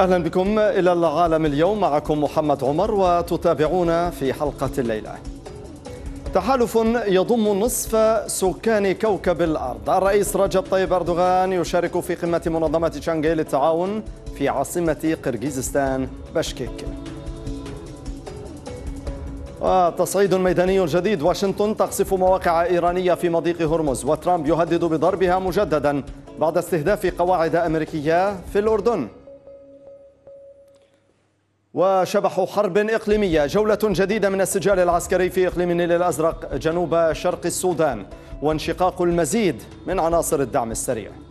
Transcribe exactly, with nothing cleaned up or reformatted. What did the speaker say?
أهلا بكم إلى العالم اليوم، معكم محمد عمر وتتابعون في حلقة الليلة. تحالف يضم نصف سكان كوكب الأرض. الرئيس رجب طيب أردوغان يشارك في قمة منظمة شانغهاي للتعاون في عاصمة قرغيزستان بشكيك. وتصعيد ميداني جديد. واشنطن تقصف مواقع إيرانية في مضيق هرمز، وترامب يهدد بضربها مجددا بعد استهداف قواعد أمريكية في الأردن. وشبح حرب إقليمية. جولة جديدة من السجال العسكري في إقليم النيل الأزرق جنوب شرق السودان، وانشقاق المزيد من عناصر الدعم السريع.